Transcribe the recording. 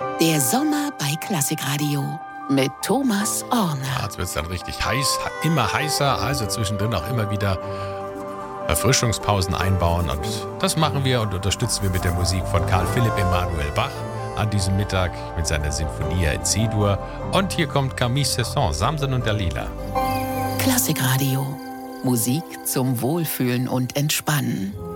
Der Sommer bei Klassikradio mit Thomas Orner. Jetzt wird es dann richtig heiß, immer heißer, also zwischendrin auch immer wieder Erfrischungspausen einbauen. Und das machen wir und unterstützen wir mit der Musik von Karl Philipp Emanuel Bach an diesem Mittag mit seiner Sinfonia in C-Dur. Und hier kommt Camille Saint-Saëns, Samson und Dalila. Klassikradio. Musik zum Wohlfühlen und Entspannen.